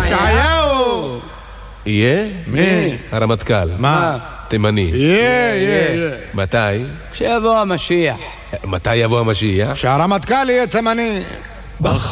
ישעיהו. יהיה? מי? הרמטכ"ל. מה? תימני. יהיה. מתי? כשיבוא המשיח. מתי יבוא המשיח? שהרמטכ"ל יהיה תימני.